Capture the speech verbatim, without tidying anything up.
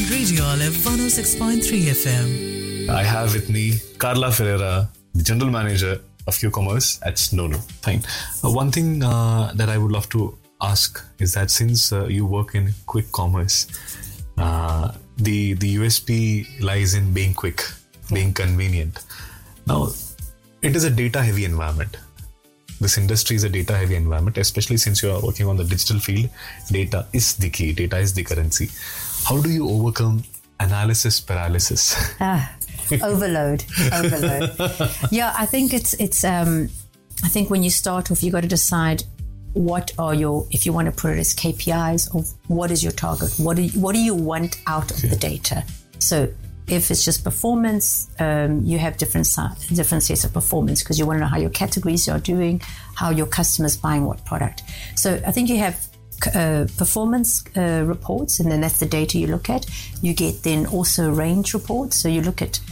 Radio Olive one oh six point three F M. I have with me Carla Ferreira, the General Manager of Q-Commerce at Snono. Fine. Uh, one thing uh, that I would love to ask is that since uh, you work in quick commerce, uh, the, the U S P lies in being quick, being convenient. Now, it is a data-heavy environment. This industry is a data-heavy environment, especially since you are working on the digital field. Data is the key. Data is the currency. How do you overcome analysis paralysis? Ah, overload, overload. Yeah, I think it's it's. Um, I think when you start off, you got to decide what are your, if you want to put it as K P Is, or what is your target? What do you, what do you want out of the data? So if it's just performance, um, you have different si- different sets of performance because you want to know how your categories are doing, how your customers buying what product. So I think you have uh, performance uh, reports, and then that's the data you look at. You get then also range reports. So you look at